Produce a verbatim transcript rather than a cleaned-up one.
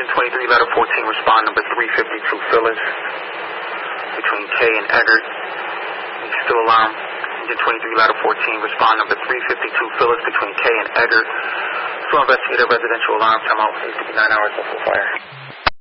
Engine twenty-three, ladder fourteen, respond number three fifty-two Phyllis, between K and Eggert. Still alarm. Engine twenty-three, ladder fourteen, respond number three fifty-two Phyllis, between K and Eggert. Still investigator, residential alarm, time out, nine hours before fire.